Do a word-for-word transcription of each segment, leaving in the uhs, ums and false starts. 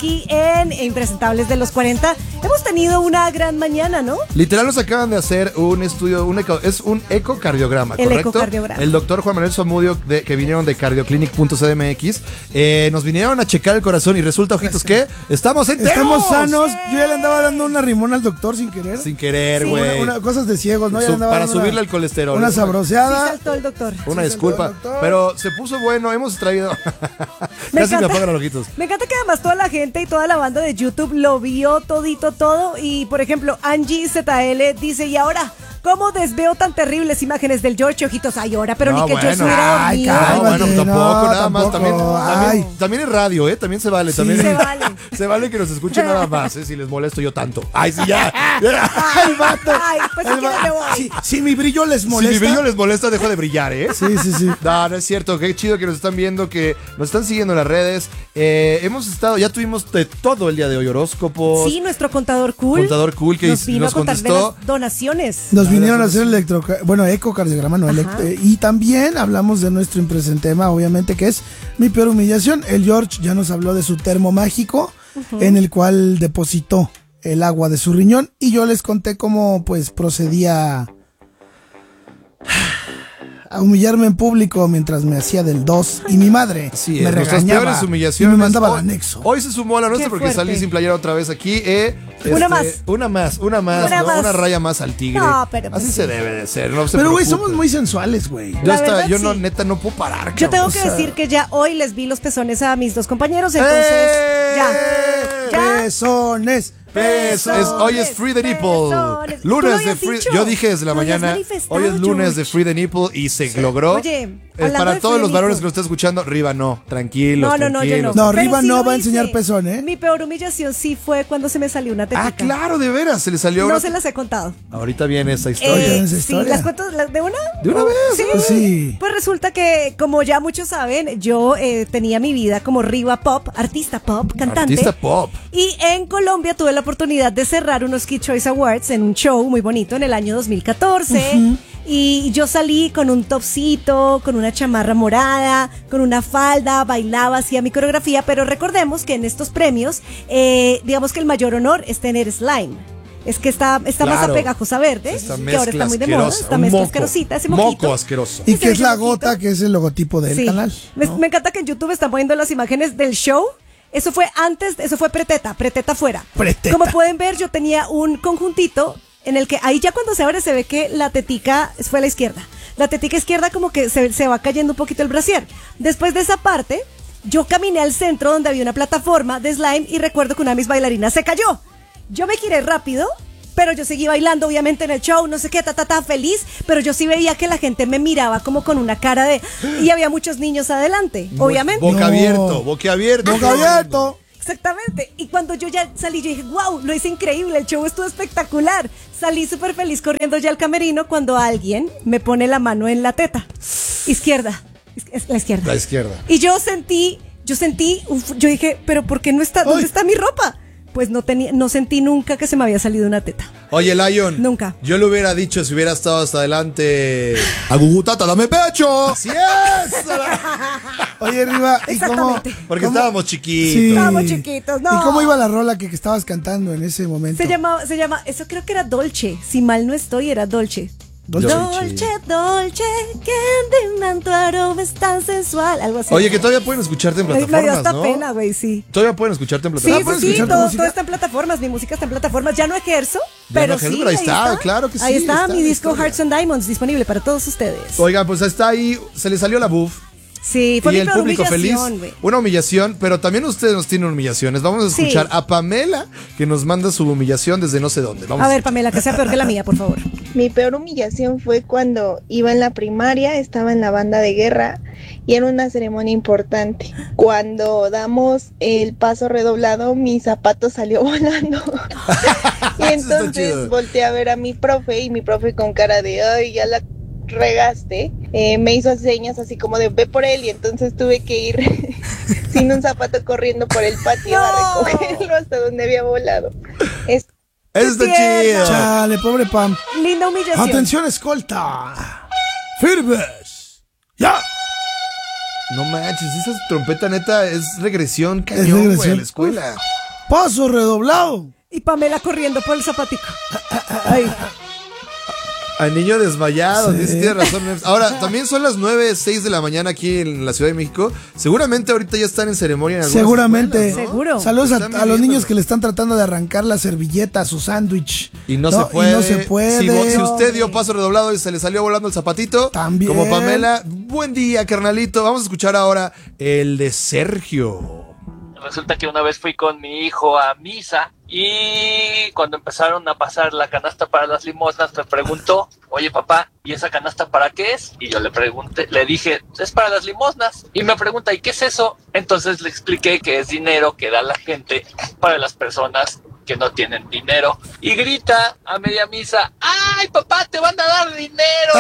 aquí en Impresentables de los cuarenta. Hemos tenido una gran mañana, ¿no? Literal nos acaban de hacer un estudio, un eco, es un ecocardiograma, El ¿correcto? ecocardiograma. El doctor Juan Manuel Zamudio, de, que vinieron de cardioclinic punto c d m x, eh, nos vinieron a checar el corazón y resulta, ojitos, que estamos enteros. Estamos sanos. Yo ya le andaba dando una rimón al doctor sin querer. Sin querer, Sí, güey. una- una- cosas de ciegos, ¿no? Ya le Su- andaba para dando subirle una- el colesterol. Una Sí sabroseada. saltó el doctor. Una Sí, disculpa, saludó, doctor. pero se puso bueno, hemos traído... Me Casi me encanta. apagan los ojitos. Me encanta que además toda la gente y toda la banda de YouTube lo vio todito todo. Y por ejemplo, Angie Z L dice, y ahora, ¿cómo desveo tan terribles imágenes del George Ojitos? Ay, ahora, pero No, ni que bueno. yo estuviera Ay, dormido. No, cálmate, bueno, tampoco, no, nada más. tampoco. También, también, Ay. también es radio, ¿eh? También se vale. Sí. También Se vale. Se vale que nos escuchen nada más, ¿eh? Si les molesto yo tanto. Ay, sí, ya. Ay, vato. Ay, pues si El quieres va- me voy. Si, si mi brillo les Si molesta. mi brillo les molesta, dejo de brillar, ¿eh? Sí, sí, sí. No, no es cierto. Qué chido que nos están viendo, que nos están siguiendo en las redes. Eh, hemos estado, ya tuvimos de todo el día de hoy, horóscopos. Sí, nuestro contador cool. Contador cool que nos vino nos a contar de contestó. las donaciones. Nos Ah, vinieron a gracias. hacer electro, bueno, ecocardiograma, no Ajá. electro, y también hablamos de nuestro impresentema, obviamente, que es mi peor humillación. El George ya nos habló de su termo mágico, en el cual depositó el agua de su riñón, y yo les conté cómo pues procedía a humillarme en público mientras me hacía del dos, y mi madre Sí, me es, nuestras regañaba peores y humillaciones. me mandaba al Hoy- anexo. Hoy se sumó a la nuestra Qué porque fuerte. salí sin playera otra vez aquí. Eh, Una este, más. Una más, una más, Una ¿no? más. Una raya más al tigre. No, pero Así pues se sí. debe de ser. No se Pero güey, preocupen. somos muy sensuales, güey. Yo, La hasta- verdad, yo no, sí. neta, no puedo parar. Yo cabrón. tengo o que sea- decir que ya hoy les vi los pezones a mis dos compañeros, entonces ¡Eh! ya. Ya. Pezones. Pes- es- hoy es Free the Nipple. Pezones. ¿Tú lo Lunes de habías Free. dicho? Yo dije desde la Lo habías mañana. manifestado, Hoy es lunes George. de Free the Nipple y se logró. Oye, Eh, hablando para de todos Free los the varones Nipple. que lo están escuchando, Riva no, tranquilos. No, no, no, yo no. tranquilos. No, Pero arriba sí no lo va a hice. enseñar pezón, ¿eh? Mi peor humillación sí fue cuando se me salió una tetita. Ah, claro, de veras, se le salió. No una- se las he contado. Ahorita viene esa historia. Eh, esa sí, historia. ¿las cuento las- de una? ¿De una vez? Sí. Pues sí. Pues resulta que, como ya muchos saben, yo eh, tenía mi vida como Riva Pop, artista pop, cantante. Artista pop. Y en Colombia tuve la oportunidad de cerrar unos Kid Choice Awards en un show muy bonito en el año dos mil catorce. Y yo salí con un topcito, con una chamarra morada, con una falda, bailaba, hacía mi coreografía, pero recordemos que en estos premios, eh, digamos que el mayor honor es tener slime. Es que está, está más Claro. apegajosa verde, Esta que ahora está mezcla muy de moda, asquerosa, esta un mezcla moco. asquerosita, ese Moco moquito. asqueroso. Y Ese que es la moquito. gota, que es el logotipo del Sí. canal. Me, ¿no? me encanta que en YouTube están poniendo las imágenes del show. Eso fue antes, eso fue preteta, preteta fuera. Preteta. Como pueden ver, yo tenía un conjuntito en el que ahí ya cuando se abre se ve que la tetica fue a la izquierda. La tetica izquierda como que se, se va cayendo un poquito el brasier. Después de esa parte, yo caminé al centro donde había una plataforma de slime y recuerdo que una de mis bailarinas se cayó. Yo me giré rápido, pero yo seguí bailando obviamente en el show, no sé qué, ta, ta, ta, feliz, pero yo sí veía que la gente me miraba como con una cara de... Y había muchos niños adelante, obviamente. Boca No. abierto, boca abierto. Boca abierto. Exactamente. Y cuando yo ya salí, yo dije, wow, lo hice increíble, el show estuvo espectacular. Salí súper feliz corriendo ya al camerino cuando alguien me pone la mano en la teta. Izquierda. Es- es la izquierda. La izquierda. Y yo sentí, yo sentí, uf, yo dije, pero ¿por qué no está, dónde Ay. está mi ropa? Pues no tenía, no sentí nunca que se me había salido una teta. Oye, Lion. Nunca. Yo le hubiera dicho si hubiera estado hasta adelante. Agugutata, dame pecho. Así es. Oye, Riva, ¿y cómo? Exactamente. Porque cómo- estábamos chiquitos. Sí. Estábamos chiquitos, no. ¿Y cómo iba la rola que, que estabas cantando en ese momento? Se llama, se llama, eso creo que era Dolce. Si mal no estoy, era Dolce. Dolce. Dolce, Dolce, que tu aroma es tan sensual. Algo así. Oye, que todavía pueden escucharte en Me- me dio plataformas, hasta ¿no? pena, güey, sí. Todavía pueden escucharte en Sí, plataformas. sí, ¿puedes sí, escuchar tu todo, música? todo está en plataformas, mi música está en plataformas, ya no ejerzo, Ya pero no ejerzo, sí, pero ahí está, claro que Ahí sí, está, está mi la disco historia. Hearts and Diamonds disponible para todos ustedes. Oigan, pues está ahí, se le salió la buff. Sí, fue Y mi el peor público feliz. humillación, güey. Una humillación, pero también ustedes nos tienen humillaciones. Vamos a Sí. escuchar a Pamela, que nos manda su humillación desde no sé dónde. Vamos A ver, Pamela, que sea peor que la mía, por favor. Mi peor humillación fue cuando iba en la primaria, estaba en la banda de guerra y era una ceremonia importante. Cuando damos el paso redoblado, mi zapato salió volando. Y Eso está entonces chido. volteé a ver a mi profe y mi profe con cara de, ay, ya la regaste, eh, me hizo señas así como de, ve por él, y entonces tuve que ir sin un zapato corriendo por el patio No. a recogerlo hasta donde había volado. Es Eso está tierna. chido. Chale, pobre Pam. Linda humillación. Atención, escolta. Firmes. Ya. No manches, esa trompeta neta es regresión cañón, regresión. güey, a la escuela. Paso redoblado. Y Pamela corriendo por el zapatico. Ay. Al niño desmayado, Sí. sí. Tienes razón. Ahora, también son las nueve, seis de la mañana aquí en la Ciudad de México. Seguramente ahorita ya están en ceremonia en algunas Seguramente. escuelas, ¿no? Seguro. Saludos a, Están a los niños viviéndolo. que le están tratando de arrancar la servilleta a su sándwich. Y no, se puede. Y no se puede. Si, vo- si usted dio paso redoblado y se le salió volando el zapatito, También. como Pamela, buen día, carnalito. Vamos a escuchar ahora el de Sergio. Resulta que una vez fui con mi hijo a misa y cuando empezaron a pasar la canasta para las limosnas me preguntó, oye papá, ¿y esa canasta para qué es? Y yo le pregunté, le dije, es para las limosnas. Y me pregunta, ¿y qué es eso? Entonces le expliqué que es dinero que da la gente para las personas que no tienen dinero. Y grita a media misa, ¡ay papá, te van a dar dinero!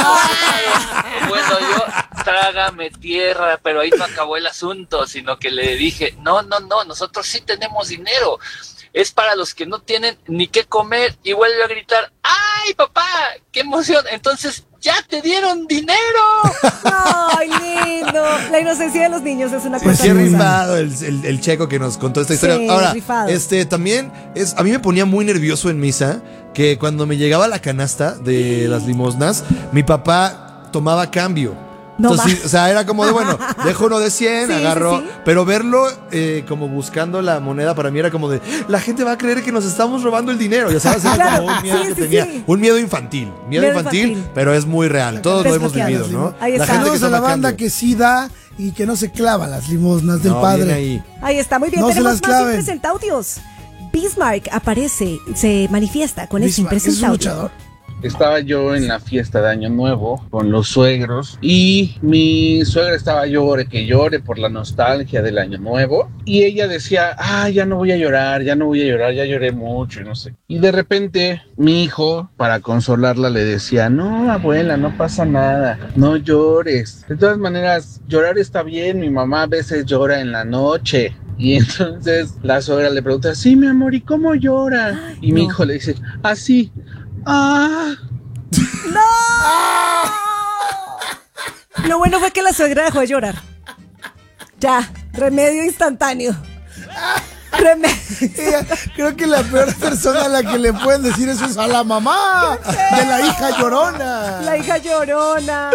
Bueno, yo, trágame tierra, pero ahí no acabó el asunto, sino que le dije, no, no, no, nosotros sí tenemos dinero. Es para los que no tienen ni qué comer. Y vuelve a gritar, ¡ay papá, qué emoción! Entonces, ¡ya te dieron dinero! Ay, lindo. La inocencia de los niños es una Sí, cosa qué hermosa. rifado el, el- el checo que nos contó esta historia. Sí, Ahora, rifado. este también es, a mí me ponía muy nervioso en misa que cuando me llegaba la canasta de las limosnas, mi papá tomaba cambio. No Entonces, más. o sea, era como de, bueno, dejo uno de cien, Sí, agarro, sí, sí. pero verlo eh, como buscando la moneda para mí era como de, la gente va a creer que nos estamos robando el dinero, ya sabes, era Claro, como un miedo sí, que sí, tenía, sí. un miedo infantil, miedo, Miedo infantil, infantil. pero es muy real, todos lo hemos Desbloqueado, vivido, ¿no? Ahí La está. gente que Saludos a la toma banda cambio. que sí da y que no se clava las limosnas del No, padre. bien ahí. Ahí está, muy bien. No se Tenemos las más claven. impresentaudios. Bismarck aparece, se manifiesta con ese Bismarck es un impresentaudio. luchador. Estaba yo en la fiesta de Año Nuevo con los suegros y mi suegra estaba llore que llore por la nostalgia del Año Nuevo y ella decía, ah, ya no voy a llorar, ya no voy a llorar, ya lloré mucho y no sé. Y de repente mi hijo, para consolarla, le decía, no, abuela, no pasa nada, no llores. De todas maneras, llorar está bien, mi mamá a veces llora en la noche. Y entonces la suegra le pregunta, sí, mi amor, ¿y cómo llora? Y mi no. hijo le dice, así. Ah, Lo bueno fue que la suegra dejó de llorar. Ya, remedio instantáneo. Remedio. Ella- creo que la peor persona a la que le pueden decir eso es a la mamá de la hija llorona. La hija llorona.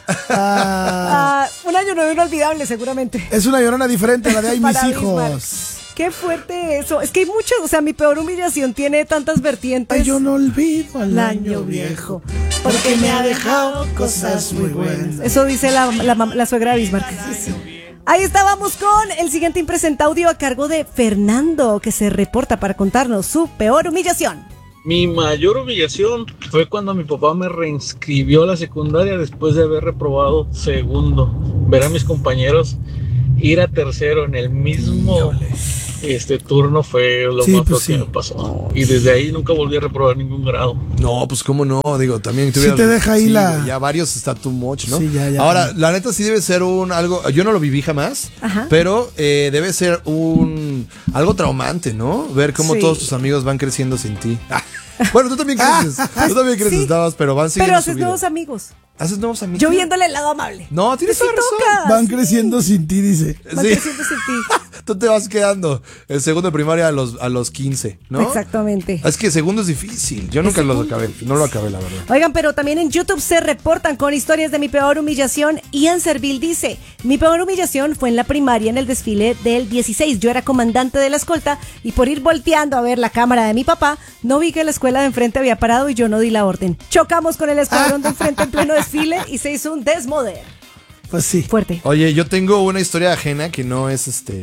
Ah, Ah, un año nuevo inolvidable, seguramente. es una llorona diferente a la de ay mis Para hijos. Qué fuerte eso. Es que hay muchos, o sea, mi peor humillación tiene tantas vertientes. Ay, yo no olvido al El año viejo, porque me ha dejado cosas muy buenas. Eso dice la, la mam- la suegra de Bismarck. Ahí estábamos con el siguiente impresentaudio a cargo de Fernando, que se reporta para contarnos su peor humillación. Mi mayor humillación fue cuando mi papá me reinscribió a la secundaria después de haber reprobado segundo. Ver a mis compañeros ir a tercero en el mismo este turno fue lo Sí, más pues feo que sí. me pasó. Y desde ahí nunca volví a reprobar ningún grado. No, pues cómo no, digo, también Sí te deja ahí la- ya varios está too much, ¿no? Sí, ya, ya. Ahora, la neta sí debe ser un algo, yo no lo viví jamás, Ajá. pero eh, debe ser un algo traumante, ¿no? Ver cómo Sí. todos tus amigos van creciendo sin ti. Bueno, tú también creces, tú también creces, Sí. estabas, pero van siguiendo Pero su haces vida. nuevos amigos. ¿Haces nuevos amigos? Yo viéndole el lado amable. No, tienes Sí toda razón. toca. Van sí. creciendo sin ti, dice. Van Sí. creciendo sin ti. Tú te vas quedando el segundo de primaria a los, a los quince, ¿no? Exactamente. Es que segundo es difícil. Yo nunca lo acabé. No lo acabé, la verdad. Oigan, pero también en YouTube se reportan con historias de mi peor humillación. Ian Servil dice, mi peor humillación fue en la primaria en el desfile del dieciséis. Yo era comandante de la escolta y por ir volteando a ver la cámara de mi papá, no vi que la escuela de enfrente había parado y yo no di la orden. Chocamos con el escuadrón de enfrente en pleno desfile y se hizo un desmoder. Pues sí. Fuerte. Oye, yo tengo una historia ajena que no es este.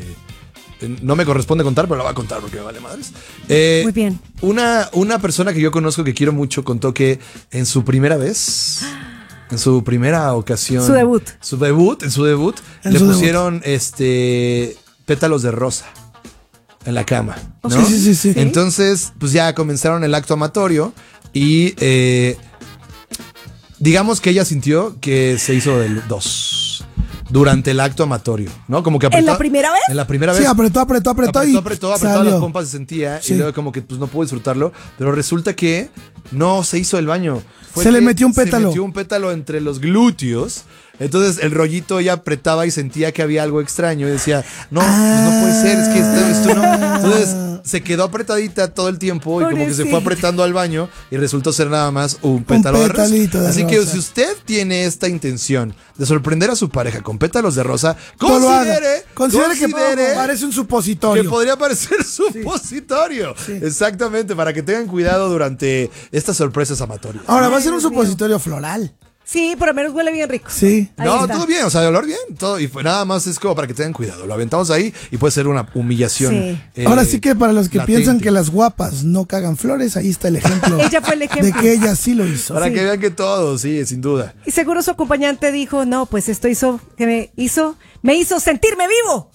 No me corresponde contar, pero la voy a contar porque me vale madres. Eh, Muy bien. Una, una persona que yo conozco que quiero mucho contó que en su primera vez, en su primera ocasión. Su debut. Su debut, en su debut, En le su debut. pusieron este pétalos de rosa en la cama. ¿no? Sí, sí, sí, sí. Entonces, pues ya comenzaron el acto amatorio y eh, digamos que ella sintió que se hizo del dos durante el acto amatorio, ¿no? Como que apretó. ¿En la primera vez? En la primera vez. Sí, apretó, apretó, apretó, apretó, y apretó, apretó, salió. las pompas se sentía Sí. y luego como que pues no pudo disfrutarlo, pero resulta que no se hizo el baño. Fue Se le que metió un pétalo. Se metió un pétalo entre los glúteos Entonces el rollito ella apretaba y sentía que había algo extraño y decía, no, pues no puede ser, es que esto, esto no. Entonces se quedó apretadita todo el tiempo y como que se fue apretando al baño y resultó ser nada más un pétalo de rosa. de Así rosa. que si usted tiene esta intención de sorprender a su pareja con pétalos de rosa, No lo haga. considere, Considere que considere parece un supositorio. que podría parecer supositorio. Sí. Exactamente, para que tengan cuidado durante estas sorpresas amatorias. Ahora va a ser un Dios mío. supositorio floral. Sí, por lo menos huele bien rico. Sí. Ahí No, está. todo bien, o sea, de olor bien, todo, y pues nada más es como para que tengan cuidado. Lo aventamos ahí y puede ser una humillación. Sí. eh, Ahora sí que para los que latente. piensan que las guapas no cagan flores, ahí está el ejemplo. Ella fue el ejemplo. De que ella sí lo hizo. Para Sí. que vean que todo, sí, sin duda. Y seguro su acompañante dijo, no, pues esto hizo, que me hizo, me hizo sentirme vivo.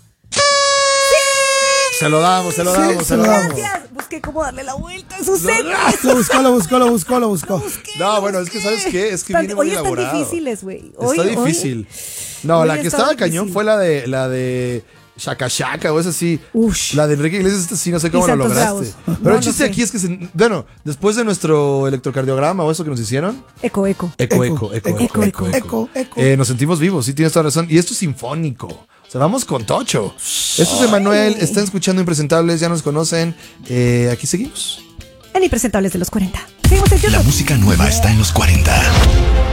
Se lo damos, se lo Sí, damos, se se lo lo damos. Gracias. Busqué cómo darle la vuelta a su set. Lo buscó, lo buscó, lo buscó, lo buscó. No, bueno, es que ¿sabes qué? Es que Están- viene muy hoy están elaborado. difíciles, güey. Hoy- Está hoy- difícil. No, hoy la que estaba estaba cañón difícil. fue la de la de Shaka Shaka o esa sí. Ush. La de Enrique Iglesias, esta sí, no sé cómo Y lo Santos lograste. Bravos. Pero No, el chiste no sé. aquí es que, se- bueno, después de nuestro electrocardiograma o eso que nos hicieron, Eco, eco. eco, Eco, eco, eco, eco, eco, eco, eco, eco, eco. Eh, nos sentimos vivos, sí, tienes toda razón. Y esto es sinfónico. O sea, vamos con Tocho. Esto es Emanuel, están escuchando Impresentables, ya nos conocen. Eh, aquí seguimos. En Impresentables de los cuarenta. Seguimos en La YouTube. música nueva está en los cuarenta.